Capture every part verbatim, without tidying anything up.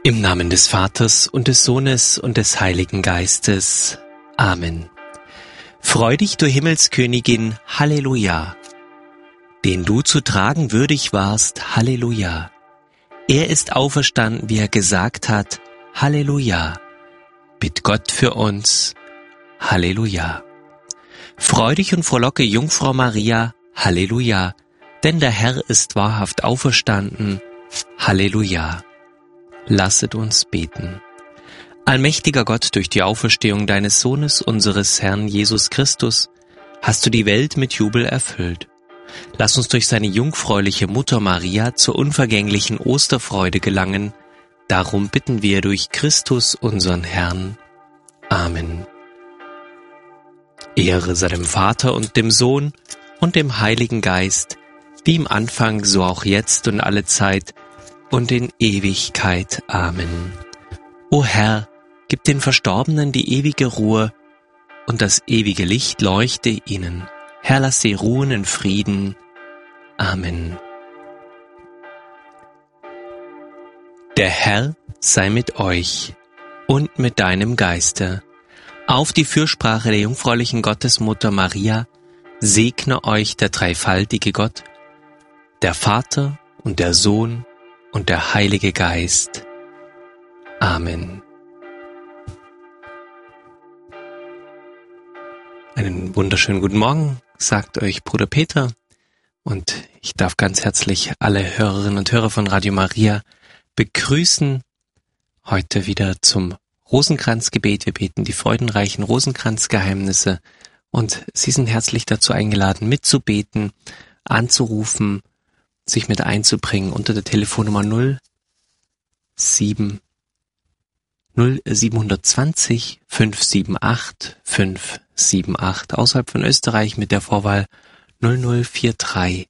Im Namen des Vaters und des Sohnes und des Heiligen Geistes. Amen. Freu dich, du Himmelskönigin, Halleluja. Den du zu tragen würdig warst, Halleluja. Er ist auferstanden, wie er gesagt hat, Halleluja. Bitt Gott für uns, Halleluja. Freu dich und frohlocke, Jungfrau Maria, Halleluja, denn der Herr ist wahrhaft auferstanden, Halleluja. Lasset uns beten. Allmächtiger Gott, durch die Auferstehung deines Sohnes, unseres Herrn Jesus Christus, hast du die Welt mit Jubel erfüllt. Lass uns durch seine jungfräuliche Mutter Maria zur unvergänglichen Osterfreude gelangen. Darum bitten wir durch Christus, unseren Herrn. Amen. Ehre sei dem Vater und dem Sohn und dem Heiligen Geist, wie im Anfang, so auch jetzt und alle Zeit und in Ewigkeit. Amen. O Herr, gib den Verstorbenen die ewige Ruhe und das ewige Licht leuchte ihnen. Herr, lass sie ruhen in Frieden. Amen. Der Herr sei mit euch und mit deinem Geiste. Auf die Fürsprache der jungfräulichen Gottesmutter Maria segne euch der dreifaltige Gott, der Vater und der Sohn und der Heilige Geist. Amen. Einen wunderschönen guten Morgen, sagt euch Bruder Peter, und ich darf ganz herzlich alle Hörerinnen und Hörer von Radio Maria begrüßen, heute wieder zum Rosenkranzgebet. Wir beten die freudenreichen Rosenkranzgeheimnisse und Sie sind herzlich dazu eingeladen, mitzubeten, anzurufen, sich mit einzubringen unter der Telefonnummer null sieben null siebenhundertzwanzig fünf sieben acht fünf sieben acht, außerhalb von Österreich mit der Vorwahl null null vier drei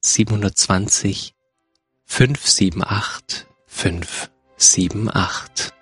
siebenhundertzwanzig fünf sieben acht fünf sieben acht.